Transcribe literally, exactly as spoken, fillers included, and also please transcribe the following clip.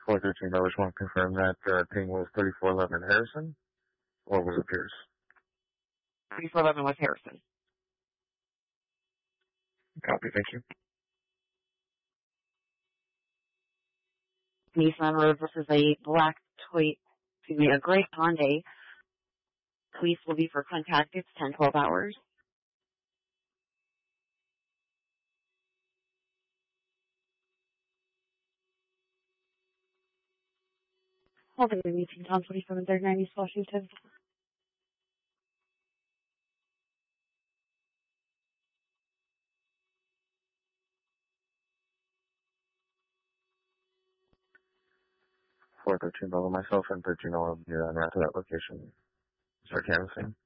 For thirteen dollars, want to confirm that uh, thing was thirty-four eleven Harrison, or was it Pierce? thirty-four eleven was Harrison. Copy, thank you. Nissan Road versus a black Toyota, excuse me, a gray Hyundai. Police will be for contact. It's ten twelve hours. Holding the meeting, Tom twenty-seven thirty-nine East Washington. For thirteen dollars myself and thirteen dollars you're on route to that location. Start canvassing.